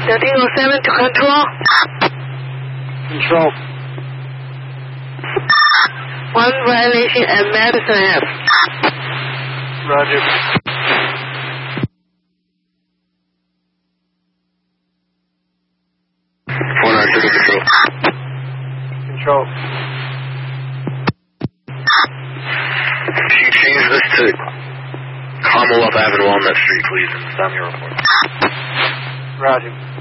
1307 to control. Control. 1 violation at Madison Ave. Roger. 496 control. Control. Can you change this to Commonwealth Avenue, Walnut Street, please, and stop your report? Roger.